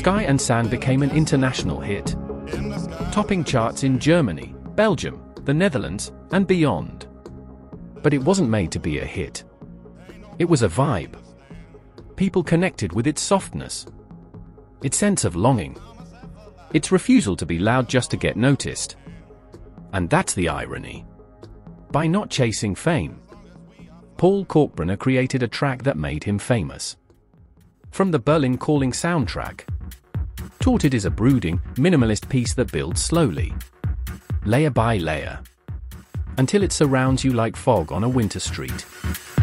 Sky and Sand became an international hit, topping charts in Germany, Belgium, the Netherlands, and beyond. But it wasn't made to be a hit. It was a vibe. People connected with its softness, its sense of longing, its refusal to be loud just to get noticed. And that's the irony. By not chasing fame, Paul Kalkbrenner created a track that made him famous. From the Berlin Calling soundtrack, Tortured is a brooding, minimalist piece that builds slowly, layer by layer, until it surrounds you like fog on a winter street.